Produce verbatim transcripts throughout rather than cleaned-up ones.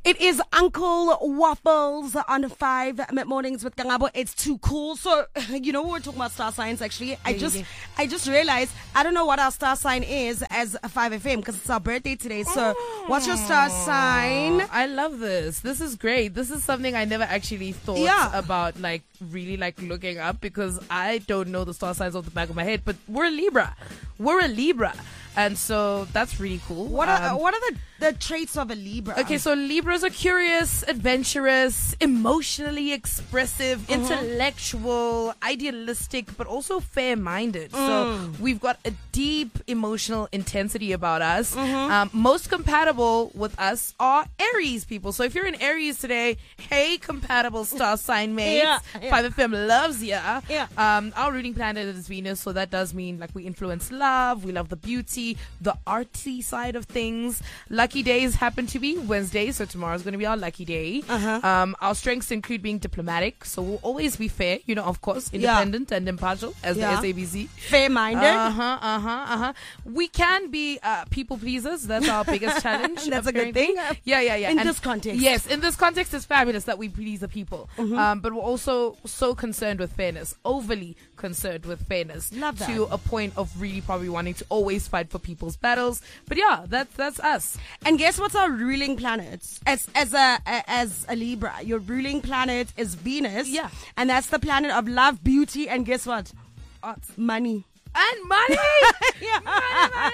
It is Uncle Waffles on five mid-mornings with Kangabo. It's too cool. So, you know, we were talking about star signs, actually. I just I just realized, I don't know what our star sign is as a five F M because it's our birthday today. So, what's your star sign? I love this. This is great. This is something I never actually thought Yeah. about, like, really, like, looking up because I don't know the star signs off the back of my head. But we're a Libra. We're a Libra. And so that's really cool. What are, Um, what are the, the traits of a Libra? Okay, so Libras are curious, adventurous, emotionally expressive, intellectual, idealistic, but also fair-minded. So we've got a deep emotional intensity about us. Um, most compatible with us are Aries people. So if you're an Aries today, hey, compatible star sign mates, Yeah, yeah. five F M loves ya. Yeah. Um, our ruling planet is Venus, so that does mean like we influence love, we love the beauty, the artsy side of things. Lucky days happen to be Wednesday, so tomorrow's going to be our lucky day. Uh-huh. Um, our strengths include being diplomatic, so we'll always be fair, you know, of course, independent and impartial as Yeah. the S A B C. Fair-minded. Uh-huh, uh-huh, uh-huh. We can be uh, people pleasers. That's our biggest challenge. That's a good apparently. thing. Yeah, yeah, yeah. In And this context. Yes, in this context, it's fabulous that we please the people. Mm-hmm. Um, but we're also so concerned with fairness, overly concerned with fairness. Love that. To a point of really probably wanting to always fight for people's battles. But yeah, that's that's us. And guess what's our ruling planet? As as a as a Libra, your ruling planet is Venus. Yeah. And that's the planet of love, beauty, and guess what? Arts. Money. And money! Yeah. Money, money,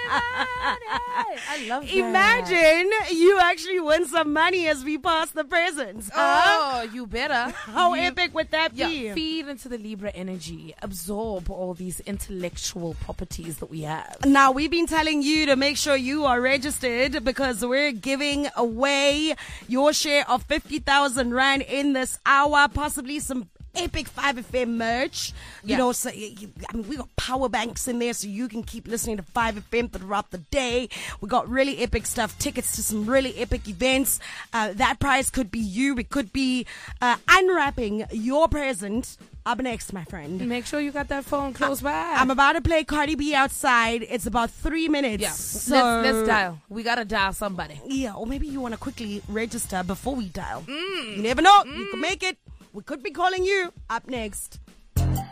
money. I love that. Imagine you actually win some money as we pass the presents. Huh? Oh, you better. How You- epic would that Yeah, be? feed into the Libra energy, absorb all these intellectual properties that we have. Now, we've been telling you to make sure you are registered because we're giving away your share of fifty thousand Rand in this hour, possibly some epic five F M merch. You Yeah. know, so y- y- I mean, we got power banks in there so you can keep listening to five F M throughout the day. We got really epic stuff, tickets to some really epic events. Uh, that prize could be you. It could be uh, unwrapping your present. Up next, my friend. Make sure you got that phone close by. I'm about to play Cardi B outside. It's about three minutes. yeah. So let's, let's dial. We gotta dial somebody. Yeah, or maybe you want to quickly register before we dial. You never know. You could make it. We could be calling you. Up next.